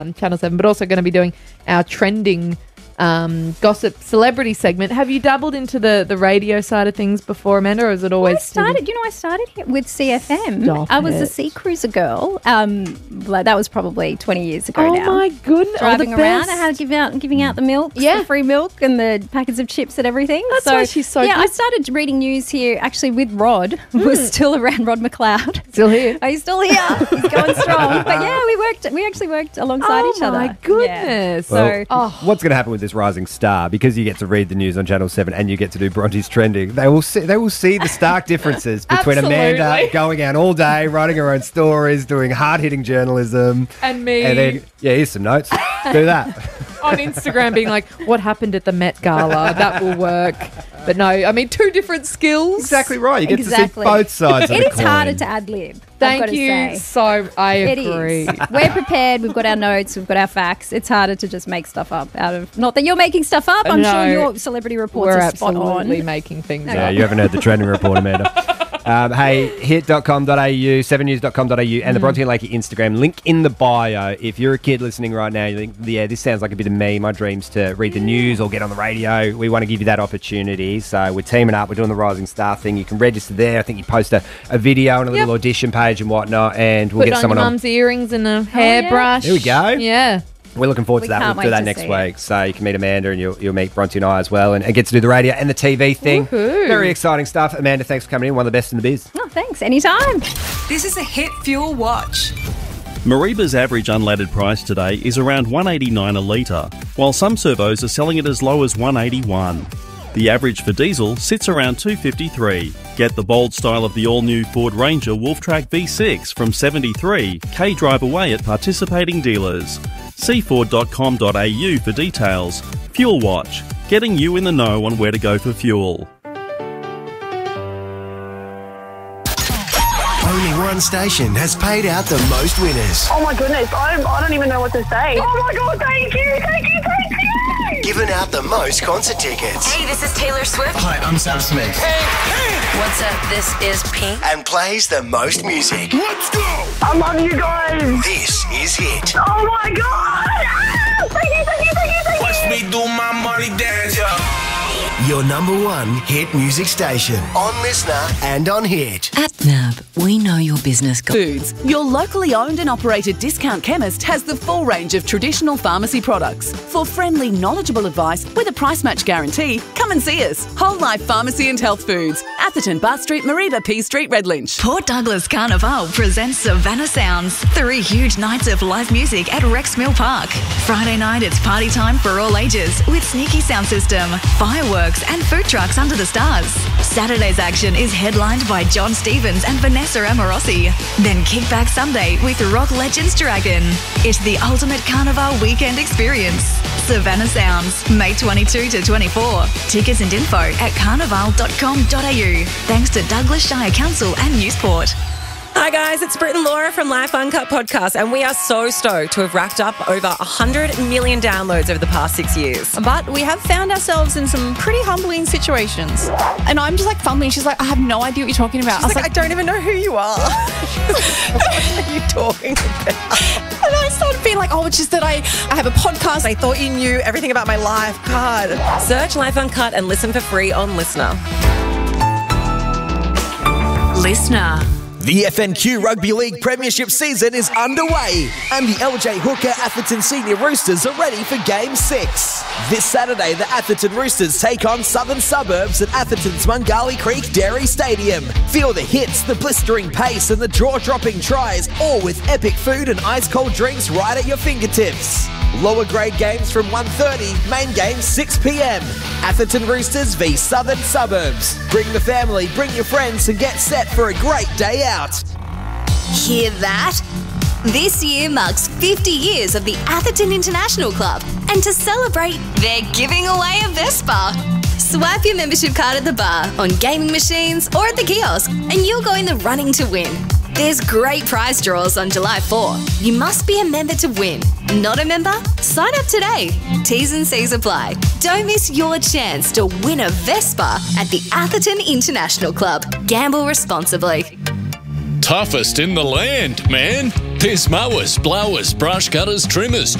on Channel 7, but also going to be doing our trending gossip celebrity segment. Have you dabbled into the radio side of things before, Amanda, or is it always... I started here with CFM. I was a sea cruiser girl. That was probably 20 years ago now. Oh, my goodness. Driving around, I had giving out the milk, the free milk and the packets of chips and everything. That's why she's so good. I started reading news here actually with Rod, who was still around, Rod McLeod. Still here. Oh, he's still here. He's going strong. But yeah, we actually worked alongside each other. Oh, my goodness. Yeah. What's going to happen with this rising star, because you get to read the news on Channel 7 and you get to do Bronte's trending, they will see the stark differences between Amanda going out all day, writing her own stories, doing hard-hitting journalism. And me. And then, here's some notes. Do that. On Instagram being like, what happened at the Met Gala? That will work. But no, I mean, two different skills. Exactly right. You get to see both sides of the coin. It is harder to ad-lib. Thank you. So I agree. It is. We're prepared. We've got our notes. We've got our facts. It's harder to just make stuff up out of... Not that you're making stuff up. I'm sure your celebrity reports are spot on. We're absolutely making things up. Yeah, you haven't heard the trending report, Amanda. Hey, hit.com.au, 7news.com.au, and the Bronte and Lakey Instagram. Link in the bio. If you're a kid listening right now, you think, this sounds like a bit of me, my dreams to read the news or get on the radio. We want to give you that opportunity. So we're teaming up. We're doing the Rising Star thing. You can register there. I think you post a video and a little audition page and whatnot, and we'll get someone on. Put on your mum's earrings and a hairbrush. There we go. Yeah. We're looking forward to that. We'll do that next week. So you can meet Amanda and you'll meet Bronte and I as well and get to do the radio and the TV thing. Woohoo. Very exciting stuff. Amanda, thanks for coming in. One of the best in the biz. Oh, thanks. Anytime. This is a Hit Fuel Watch. Mariba's average unleaded price today is around $1.89 a litre, while some servos are selling it as low as $1.81. The average for diesel sits around $2.53. Get the bold style of the all-new Ford Ranger Wolftrack V6 from $73. K drive away at participating dealers. See Ford.com.au for details. Fuel Watch, getting you in the know on where to go for fuel. Only one station has paid out the most winners. Oh my goodness, I don't even know what to say. Oh my God, thank you. Given out the most concert tickets. Hey, this is Taylor Swift. Hi, I'm Sam Smith. Hey. What's up? This is Pink. And plays the most music. Let's go. I love you guys. This is Hit. Oh my God. Thank you. Watch me do my money dance, Your number one hit music station. On Listener and on Hit. At NAB, we know your business. Foods, your locally owned and operated discount chemist has the full range of traditional pharmacy products. For friendly, knowledgeable advice with a price match guarantee, come and see us. Whole Life Pharmacy and Health Foods. Atherton, Bath Street, Mariba, P Street, Redlynch. Port Douglas Carnival presents Savannah Sounds. 3 huge nights of live music at Rex Mill Park. Friday night, it's party time for all ages with sneaky sound system, fireworks, and food trucks under the stars. Saturday's action is headlined by John Stevens and Vanessa Amorosi. Then Kickback Sunday with rock legends Dragon. It's the ultimate carnival weekend experience. Savannah Sounds, May 22 to 24. Tickets and info at carnival.com.au. Thanks to Douglas Shire Council and Newsport. Hi guys, it's Britt and Laura from Life Uncut Podcast, and we are so stoked to have racked up over 100 million downloads over the past 6 years. But we have found ourselves in some pretty humbling situations. And I'm just like fumbling. She's like, I have no idea what you're talking about. She's like, I don't even know who you are. What are you talking about? And I started being like, it's just that I have a podcast. I thought you knew everything about my life. God. Search Life Uncut and listen for free on Listener. Listener. The FNQ Rugby League Premiership season is underway, and the LJ Hooker Atherton Senior Roosters are ready for Game 6. This Saturday, the Atherton Roosters take on Southern Suburbs at Atherton's Mungali Creek Dairy Stadium. Feel the hits, the blistering pace, and the jaw-dropping tries, all with epic food and ice-cold drinks right at your fingertips. Lower grade games from 1:30, main games 6 p.m. Atherton Roosters v Southern Suburbs. Bring the family, bring your friends, and get set for a great day out. Hear that? This year marks 50 years of the Atherton International Club, and to celebrate, they're giving away a Vespa. Swipe your membership card at the bar, on gaming machines, or at the kiosk, and you'll go in the running to win. There's great prize draws on July 4. You must be a member to win. Not a member? Sign up today. T's and C's apply. Don't miss your chance to win a Vespa at the Atherton International Club. Gamble responsibly. Toughest in the land, man. There's mowers, blowers, brush cutters, trimmers,